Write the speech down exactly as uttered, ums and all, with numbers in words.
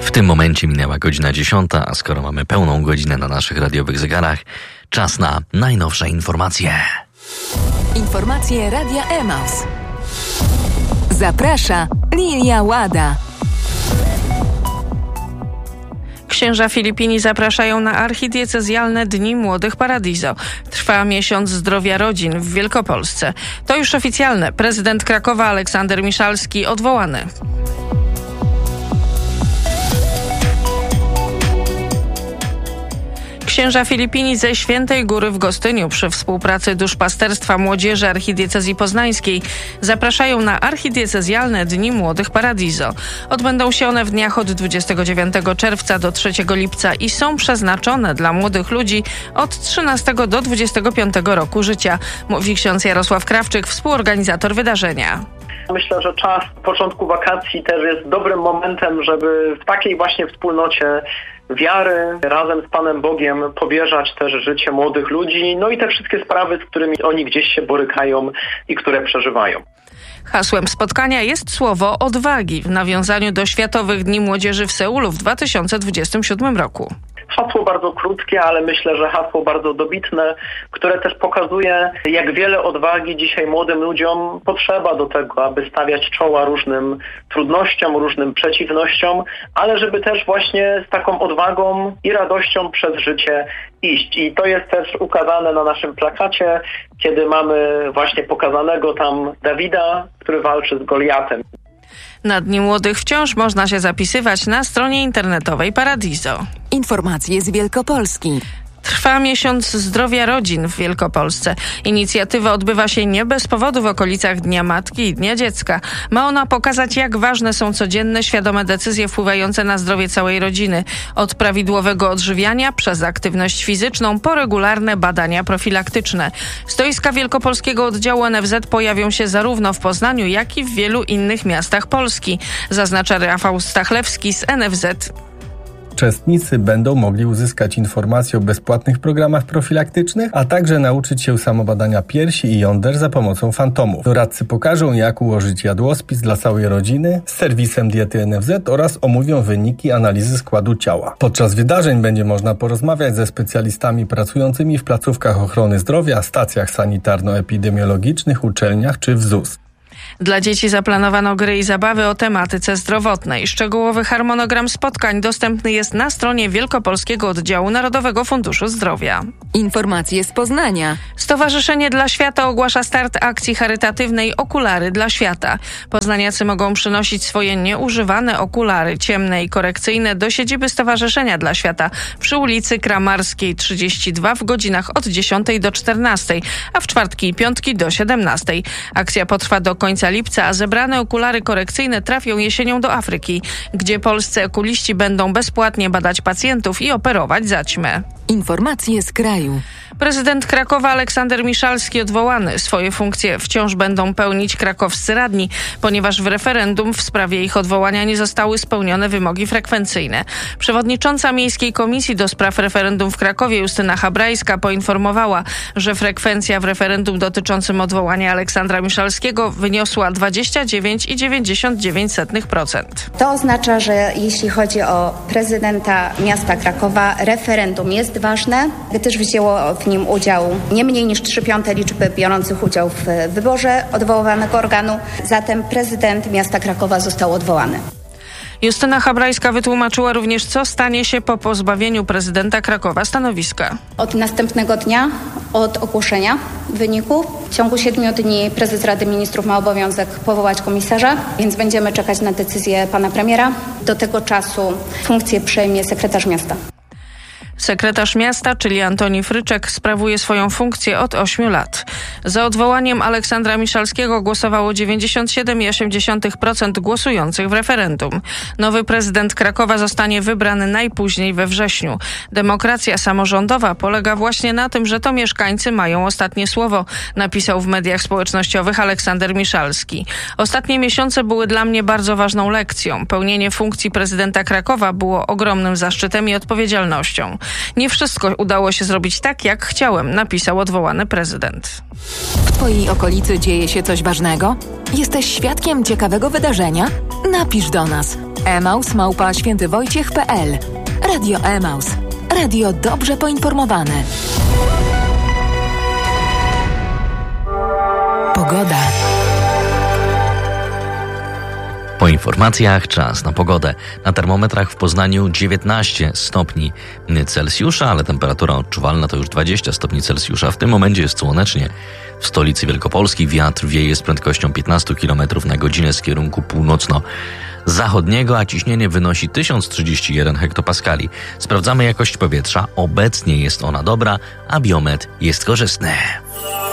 W tym momencie minęła godzina dziesiąta, a skoro mamy pełną godzinę na naszych radiowych zegarach, czas na najnowsze informacje. Informacje Radia Emaus. Zaprasza Lilia Łada. Księża Filipini zapraszają na archidiecezjalne Dni Młodych Paradiso. Trwa miesiąc zdrowia rodzin w Wielkopolsce. To już oficjalne. Prezydent Krakowa Aleksander Miszalski odwołany. Księża Filipini ze Świętej Góry w Gostyniu przy współpracy Duszpasterstwa Młodzieży Archidiecezji Poznańskiej zapraszają na archidiecezjalne Dni Młodych Paradiso. Odbędą się one w dniach od dwudziestego dziewiątego czerwca do trzeciego lipca i są przeznaczone dla młodych ludzi od trzynastego do dwudziestego piątego roku życia, mówi ksiądz Jarosław Krawczyk, współorganizator wydarzenia. Myślę, że czas początku wakacji też jest dobrym momentem, żeby w takiej właśnie wspólnocie wiary razem z Panem Bogiem powierzać też życie młodych ludzi, no i te wszystkie sprawy, z którymi oni gdzieś się borykają i które przeżywają. Hasłem spotkania jest słowo odwagi w nawiązaniu do Światowych Dni Młodzieży w Seulu w dwa tysiące dwudziestym siódmym roku. Hasło bardzo krótkie, ale myślę, że hasło bardzo dobitne, które też pokazuje, jak wiele odwagi dzisiaj młodym ludziom potrzeba do tego, aby stawiać czoła różnym trudnościom, różnym przeciwnościom, ale żeby też właśnie z taką odwagą i radością przez życie iść. I to jest też ukazane na naszym plakacie, kiedy mamy właśnie pokazanego tam Dawida, który walczy z Goliatem. Na Dni Młodych wciąż można się zapisywać na stronie internetowej Paradiso. Informacje z Wielkopolski. Trwa miesiąc zdrowia rodzin w Wielkopolsce. Inicjatywa odbywa się nie bez powodu w okolicach Dnia Matki i Dnia Dziecka. Ma ona pokazać, jak ważne są codzienne, świadome decyzje wpływające na zdrowie całej rodziny. Od prawidłowego odżywiania przez aktywność fizyczną po regularne badania profilaktyczne. Stoiska Wielkopolskiego Oddziału N F Z pojawią się zarówno w Poznaniu, jak i w wielu innych miastach Polski, zaznacza Rafał Stachlewski z N F Z. Uczestnicy będą mogli uzyskać informacje o bezpłatnych programach profilaktycznych, a także nauczyć się samobadania piersi i jąder za pomocą fantomów. Doradcy pokażą, jak ułożyć jadłospis dla całej rodziny z serwisem diety N F Z oraz omówią wyniki analizy składu ciała. Podczas wydarzeń będzie można porozmawiać ze specjalistami pracującymi w placówkach ochrony zdrowia, stacjach sanitarno-epidemiologicznych, uczelniach czy w Z U S. Dla dzieci zaplanowano gry i zabawy o tematyce zdrowotnej. Szczegółowy harmonogram spotkań dostępny jest na stronie Wielkopolskiego Oddziału Narodowego Funduszu Zdrowia. Informacje z Poznania. Stowarzyszenie dla Świata ogłasza start akcji charytatywnej Okulary dla Świata. Poznaniacy mogą przynosić swoje nieużywane okulary ciemne i korekcyjne do siedziby Stowarzyszenia dla Świata przy ulicy Kramarskiej trzydzieści dwa w godzinach od dziesiątej do czternastej, a w czwartki i piątki do siedemnastej. Akcja potrwa do końca lipca, a zebrane okulary korekcyjne trafią jesienią do Afryki, gdzie polscy okuliści będą bezpłatnie badać pacjentów i operować zaćmę. Informacje z kraju. Prezydent Krakowa Aleksander Miszalski odwołany. Swoje funkcje wciąż będą pełnić krakowscy radni, ponieważ w referendum w sprawie ich odwołania nie zostały spełnione wymogi frekwencyjne. Przewodnicząca Miejskiej Komisji do Spraw Referendum w Krakowie Justyna Habrajska poinformowała, że frekwencja w referendum dotyczącym odwołania Aleksandra Miszalskiego wyniosła dwadzieścia dziewięć przecinek dziewięćdziesiąt dziewięć procent. To oznacza, że jeśli chodzi o prezydenta miasta Krakowa, referendum jest ważne, gdyż wzięło w nim udział nie mniej niż trzy piąte liczby biorących udział w wyborze odwoływanego organu. Zatem prezydent miasta Krakowa został odwołany. Justyna Habrajska wytłumaczyła również, co stanie się po pozbawieniu prezydenta Krakowa stanowiska. Od następnego dnia, od ogłoszenia wyniku, w ciągu siedmiu dni prezes Rady Ministrów ma obowiązek powołać komisarza, więc będziemy czekać na decyzję pana premiera. Do tego czasu funkcję przejmie sekretarz miasta. Sekretarz miasta, czyli Antoni Fryczek, sprawuje swoją funkcję od ośmiu lat. Za odwołaniem Aleksandra Miszalskiego głosowało dziewięćdziesiąt siedem przecinek osiem dziesiątych procent głosujących w referendum. Nowy prezydent Krakowa zostanie wybrany najpóźniej we wrześniu. Demokracja samorządowa polega właśnie na tym, że to mieszkańcy mają ostatnie słowo, napisał w mediach społecznościowych Aleksander Miszalski. Ostatnie miesiące były dla mnie bardzo ważną lekcją. Pełnienie funkcji prezydenta Krakowa było ogromnym zaszczytem i odpowiedzialnością. Nie wszystko udało się zrobić tak, jak chciałem, napisał odwołany prezydent. W twojej okolicy dzieje się coś ważnego? Jesteś świadkiem ciekawego wydarzenia? Napisz do nas. emaus małpa świętywojciech kropka pe el. Radio Emaus. Radio dobrze poinformowane. Pogoda. Po informacjach czas na pogodę. Na termometrach w Poznaniu dziewiętnaście stopni Celsjusza, ale temperatura odczuwalna to już dwadzieścia stopni Celsjusza. W tym momencie jest słonecznie. W stolicy Wielkopolski wiatr wieje z prędkością piętnaście kilometrów na godzinę z kierunku północno-zachodniego, a ciśnienie wynosi tysiąc trzydzieści jeden hektopaskali. Sprawdzamy jakość powietrza. Obecnie jest ona dobra, a biometr jest korzystny.